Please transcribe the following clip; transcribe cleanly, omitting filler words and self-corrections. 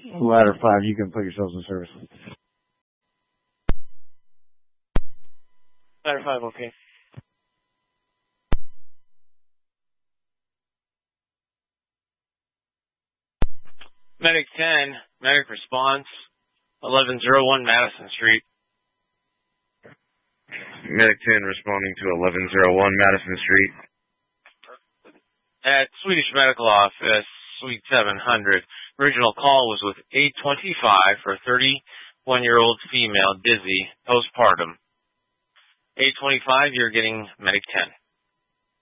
Ladder 5, you can put yourselves in service. Ladder 5, okay. Medic 10, medic response, 1101 Madison Street. Medic 10 responding to 1101 Madison Street. At Swedish Medical Office, Suite 700. Original call was with 825 for a 31-year-old female, dizzy, postpartum. 825, you're getting Medic 10.